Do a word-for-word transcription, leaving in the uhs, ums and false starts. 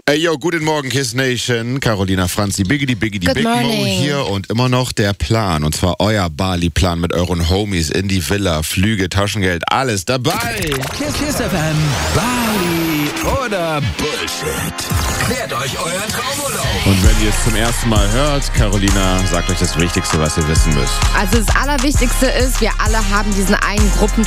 Ey, yo, guten Morgen, Kiss Nation. Carolina Franzi, Biggity Biggity Good Big Mo morning. hier und immer noch der Plan. Und zwar euer Bali-Plan mit euren Homies in die Villa, Flüge, Taschengeld, alles dabei. Kiss, Kiss F M, Bali oder Bullshit. Klärt euch euren Traumurlaub. Und wenn ihr es zum ersten Mal hört, Carolina sagt euch das Wichtigste, was ihr wissen müsst. Also das Allerwichtigste ist, wir alle haben diesen einen Gruppenchat